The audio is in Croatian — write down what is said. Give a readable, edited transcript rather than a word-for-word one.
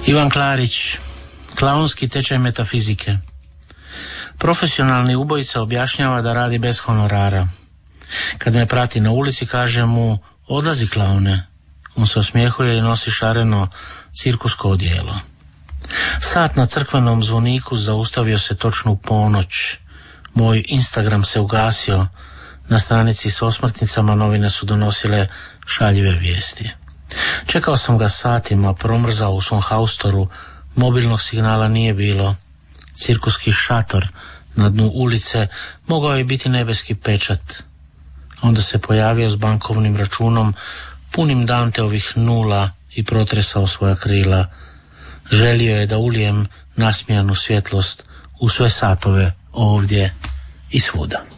Ivan Klarić, klaunski tečaj metafizike. Profesionalni ubojica objašnjava da radi bez honorara. Kad me prati na ulici, kaže mu: odlazi klaune. On se osmijehuje i nosi šareno cirkusko odijelo. Sat na crkvenom zvoniku zaustavio se točno u ponoć. Moj Instagram se ugasio. Na stranici s osmrtnicama novine su donosile šaljive vijesti. Čekao sam ga satima, promrzao u svom haustoru. Mobilnog signala nije bilo. Cirkuski šator na dnu ulice mogao je biti nebeski pečat. Onda se pojavio s bankovnim računom punim Danteovih nula i protresao svoja krila. Želio je da ulijem nasmijanu svjetlost u sve satove ovdje i svuda.